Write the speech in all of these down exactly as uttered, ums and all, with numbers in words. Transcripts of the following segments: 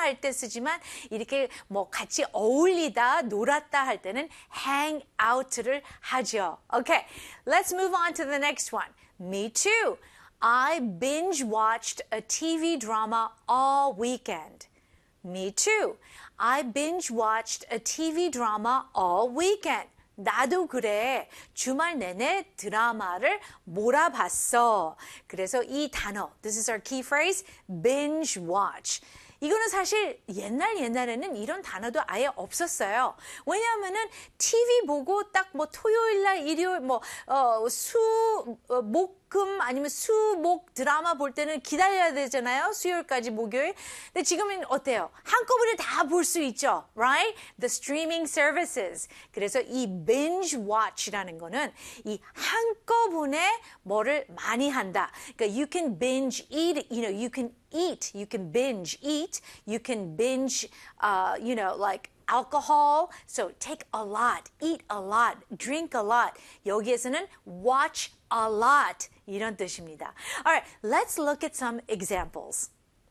할 때 쓰지만 이렇게 뭐 같이 어울리다, 놀았다 할 때는 hang out를 하죠. Okay, let's move on to the next one. Me too. I binge watched a TV drama all weekend. Me too. I binge watched a TV drama all weekend. 나도 그래. 주말 내내 드라마를 몰아봤어. 그래서 이 단어, this is our key phrase, binge watch. 이거는 사실 옛날 옛날에는 이런 단어도 아예 없었어요. 왜냐하면은 티비 보고 딱 뭐 토요일 날 일요일 뭐 어, 수 어, 목금 아니면 수 목 드라마 볼 때는 기다려야 되잖아요. 수요일까지 목요일. 근데 지금은 어때요? 한꺼번에 다 볼 수 있죠. Right? The streaming services. 그래서 이 binge watch라는 거는 이 한꺼번에 뭐를 많이 한다. 그러니까 you can binge eat, you know, you can eat, you can binge eat, you can binge, uh, you know, like alcohol. So take a lot, eat a lot, drink a lot. 여기에서는 watch a lot 이런 뜻입니다. All right, let's look at some examples.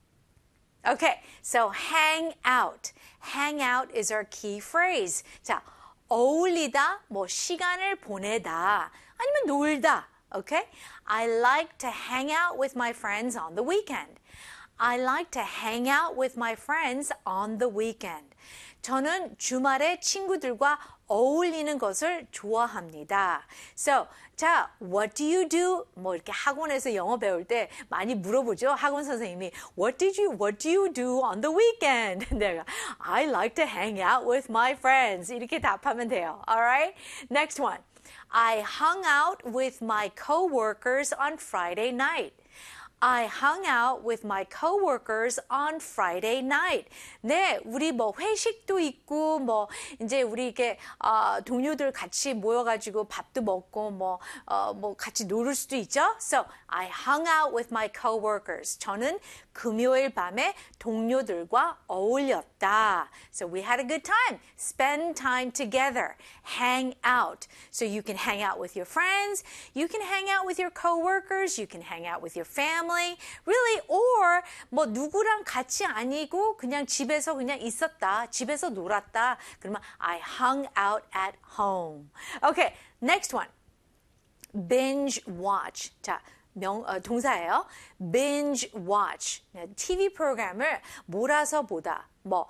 Okay, so hang out. Hang out is our key phrase. 자, 어울리다, 뭐 시간을 보내다, 아니면 놀다. Okay? I like to hang out with my friends on the weekend. I like to hang out with my friends on the weekend. 저는 주말에 친구들과 어울리는 것을 좋아합니다. So, 자, what do you do? 뭐 이렇게 학원에서 영어 배울 때 많이 물어보죠. 학원 선생님이 What did you, what do you do on the weekend? 내가 I like to hang out with my friends. 이렇게 답하면 돼요. Alright? Next one. I hung out with my coworkers on Friday night. I hung out with my coworkers on Friday night. 네, 우리 뭐 회식도 있고 뭐 이제 우리 이렇게 어, 동료들 같이 모여가지고 밥도 먹고 뭐 어, 뭐 같이 놀을 수도 있죠. So I hung out with my coworkers. 저는 금요일 밤에 동료들과 어울렸다. So we had a good time. Spend time together. Hang out. So you can hang out with your friends. You can hang out with your coworkers. You can hang out with your family. Really, or 뭐 누구랑 같이 아니고 그냥 집에서 그냥 있었다. 집에서 놀았다. 그러면 I hung out at home. Okay, next one. Binge watch. 자, 명, 어, 동사예요. binge watch. 티비 프로그램을 몰아서 보다. 뭐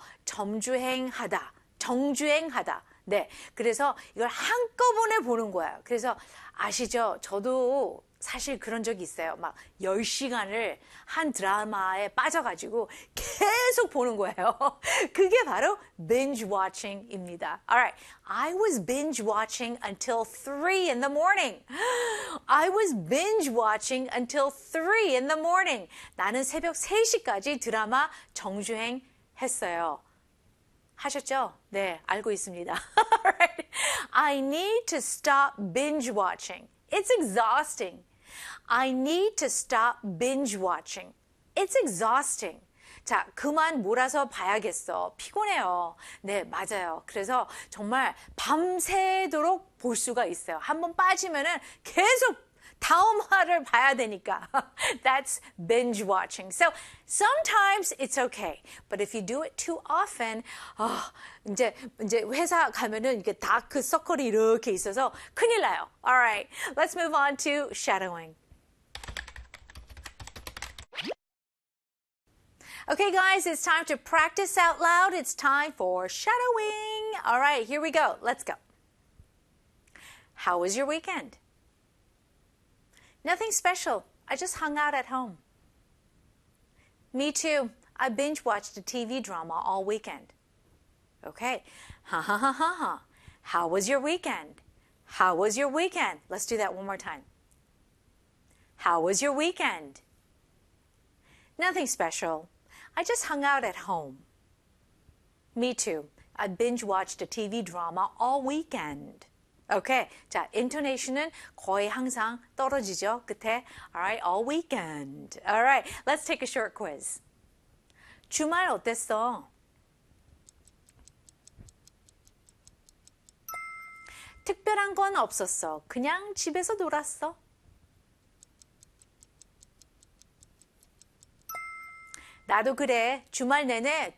점주행하다. 정주행하다. 네, 그래서 이걸 한꺼번에 보는 거예요. 그래서 아시죠? 저도 사실 그런 적이 있어요. 막 열 시간을 한 드라마에 빠져가지고 계속 보는 거예요. 그게 바로 binge watching입니다. Alright, I was binge watching until three in the morning. I was binge watching until three in the morning. 나는 새벽 세 시까지 드라마 정주행 했어요. 하셨죠? 네, 알고 있습니다. Alright, I need to stop binge watching. It's exhausting. I need to stop binge watching. It's exhausting. 자, 그만 몰아서 봐야겠어. 피곤해요. 네, 맞아요. 그래서 정말 밤새도록 볼 수가 있어요. 한번 빠지면은 계속 다음 화를 봐야 되니까. That's binge watching. So sometimes it's okay. But if you do it too often, 어, 이제, 이제 회사 가면은 이게 다크 서클이 이렇게 있어서 큰일 나요. Alright, let's move on to shadowing. Okay, guys, it's time to practice out loud. It's time for shadowing. All right, here we go. Let's go. How was your weekend? Nothing special. I just hung out at home. Me too. I binge watched a T V drama all weekend. Okay. Ha ha ha ha ha. How was your weekend? How was your weekend? Let's do that one more time. How was your weekend? Nothing special. I just hung out at home. Me too. I binge watched a T V drama all weekend. Okay. 자, intonation은 거의 항상 떨어지죠. 끝에. Alright, all weekend. Alright, let's take a short quiz. 주말 어땠어? 특별한 건 없었어. 그냥 집에서 놀았어. 나도 그래. 주말 내내